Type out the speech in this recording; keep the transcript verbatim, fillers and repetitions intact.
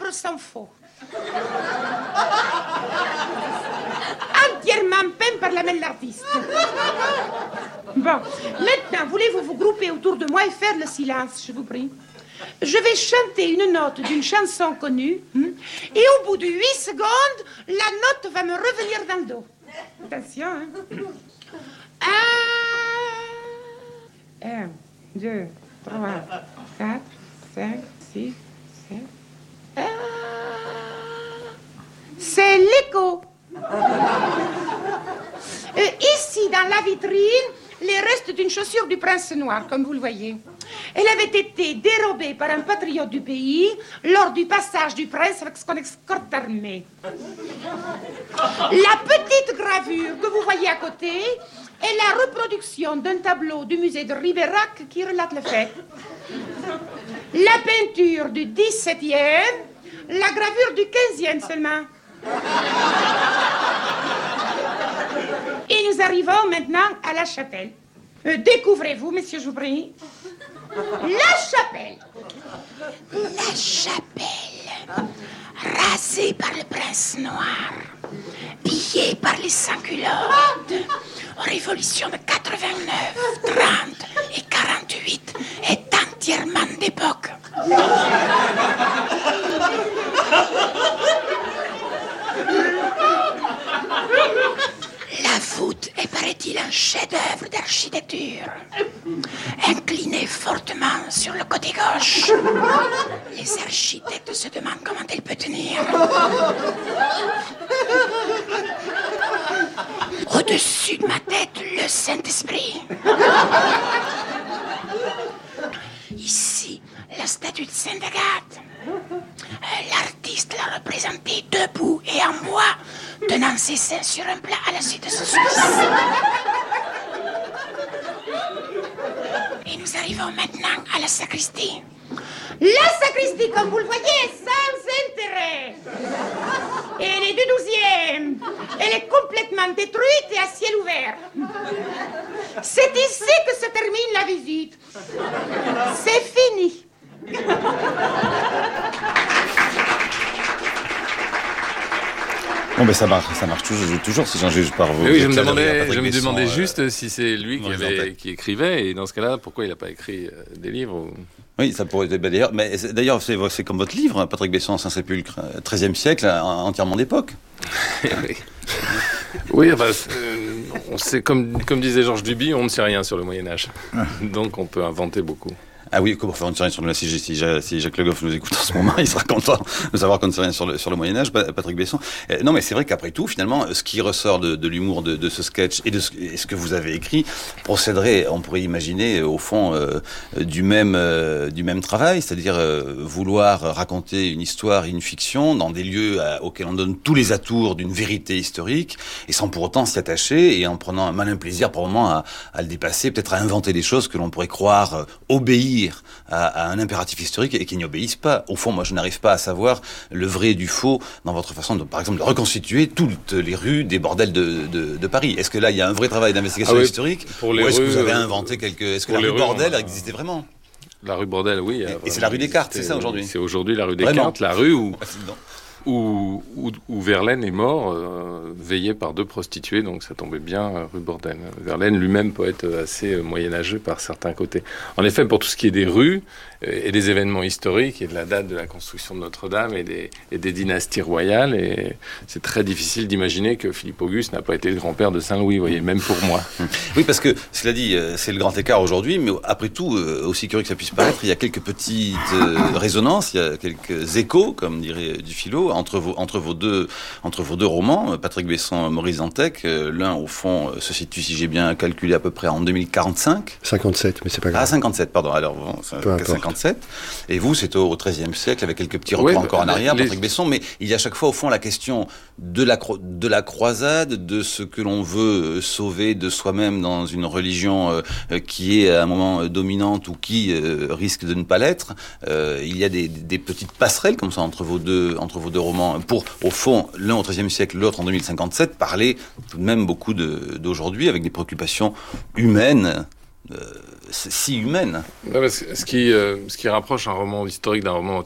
œuvre sans faux. Entièrement peint par la main de l'artiste. Bon, maintenant, voulez-vous vous grouper autour de moi et faire le silence, je vous prie? Je vais chanter une note d'une chanson connue, hein, et au bout de huit secondes, la note va me revenir dans le dos. Attention, hein. Un, un, deux, trois, quatre, cinq, six, sept. Ah, c'est l'écho. Euh, ici, dans la vitrine, les restes d'une chaussure du prince noir, comme vous le voyez. Elle avait été dérobée par un patriote du pays lors du passage du prince avec son escorte armée. La petite gravure que vous voyez à côté est la reproduction d'un tableau du musée de Ribérac qui relate le fait. La peinture du dix-septième, la gravure du quinzième seulement. Et nous arrivons maintenant à la chapelle. Euh, découvrez-vous, messieurs, je vous prie. La chapelle. La chapelle. Rasée par le prince noir. Pillée par les sans-culottes. Révolution de quatre-vingt-neuf, trente et quarante-huit est entièrement d'époque. La voûte est, paraît-il, un chef-d'œuvre d'architecture. Inclinée fortement sur le côté gauche. Les architectes se demandent comment elle peut tenir. Au-dessus de ma tête, le Saint-Esprit. Ici, la statue de Sainte Agathe. L'artiste l'a représentée debout et en bois, tenant ses seins sur un plat à la suite de son saucisse. Et nous arrivons maintenant à la sacristie. La sacristie, comme vous le voyez, est sans intérêt. Et elle est du douzième. Elle est complètement détruite et à ciel ouvert. C'est ici que se termine la visite. C'est fini. Bon, ben ça marche, ça marche toujours, toujours si j'en juge par vous. Oui, je me demandais, je me demandais juste euh, si c'est lui qui, avait, qui écrivait, et dans ce cas-là, pourquoi il n'a pas écrit euh, des livres ou... Oui, ça pourrait être d'ailleurs. Mais d'ailleurs, c'est, c'est comme votre livre, Patrick Besson, Saint-Sépulcre, treizième siècle, entièrement d'époque. Oui, oui enfin, euh, on sait, comme, comme disait Georges Duby, on ne sait rien sur le Moyen-Âge. Donc on peut inventer beaucoup. Ah oui, comment faire une série sur le si, si, si Jacques Le Goff nous écoute en ce moment, il sera content de savoir qu'on ne sait rien sur le, sur le Moyen-Âge, Patrick Besson. Euh, non, mais c'est vrai qu'après tout, finalement, ce qui ressort de, de l'humour de, de ce sketch et de ce, et ce que vous avez écrit procéderait, on pourrait imaginer, au fond, euh, du même euh, du même travail, c'est-à-dire euh, vouloir raconter une histoire et une fiction dans des lieux à, auxquels on donne tous les atours d'une vérité historique, et sans pour autant s'y attacher, et en prenant un malin plaisir, probablement, à, à le dépasser, peut-être à inventer des choses que l'on pourrait croire euh, obéir À, à un impératif historique et qui n'y obéissent pas. Au fond, moi, je n'arrive pas à savoir le vrai du faux dans votre façon, de, par exemple, de reconstituer toutes les rues des bordels de, de, de Paris. Est-ce que là, il y a un vrai travail d'investigation ah oui, historique pour les ou est-ce rues, que vous avez inventé quelque... Est-ce que la rue rues, Bordel a existé vraiment? La rue Bordel, oui. Et, et c'est la rue Descartes, c'est ça, aujourd'hui? C'est aujourd'hui la rue Descartes, la rue où... Où, où, où Verlaine est mort, euh, veillé par deux prostituées, donc ça tombait bien, euh, rue Bordel. Verlaine lui-même, poète assez euh, moyenâgeux par certains côtés. En effet, pour tout ce qui est des rues euh, et des événements historiques, et de la date de la construction de Notre-Dame et des, et des dynasties royales, et c'est très difficile d'imaginer que Philippe Auguste n'a pas été le grand-père de Saint-Louis, vous voyez, même pour moi. Oui, parce que, cela dit, c'est le grand écart aujourd'hui, mais après tout, aussi curieux que ça puisse paraître, il y a quelques petites euh, résonances, il y a quelques échos, comme dirait Dufilo, entre vos, entre vos deux, entre vos deux romans, Patrick Besson, Maurice Dantec. L'un, au fond, se situe, si j'ai bien calculé, à peu près en deux mille quarante-cinq. cinquante-sept, mais c'est pas grave. Ah, cinquante-sept, pardon. Alors, bon, cinquante-sept. Et vous, c'est au treizième siècle, avec quelques petits recours oui, encore en arrière, les... Patrick Besson. Mais il y a à chaque fois, au fond, la question de la, cro... de la croisade, de ce que l'on veut sauver de soi-même dans une religion euh, qui est à un moment dominante ou qui euh, risque de ne pas l'être. Euh, il y a des, des petites passerelles comme ça entre vos deux, entre vos deux romans pour, au fond, l'un au treizième siècle, l'autre en deux mille cinquante-sept, parler tout de même beaucoup de, d'aujourd'hui avec des préoccupations humaines, euh, si humaines. Ouais, ce, qui, euh, ce qui rapproche un roman historique d'un roman